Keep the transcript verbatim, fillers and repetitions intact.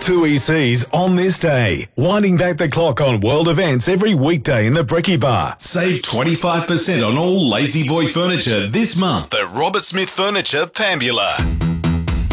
Two E Cs on this day. Winding back the clock on world events every weekday in the Brekkie Bar. Save twenty-five percent on all Lazy Boy furniture this month at Robert Smith Furniture, Pambula.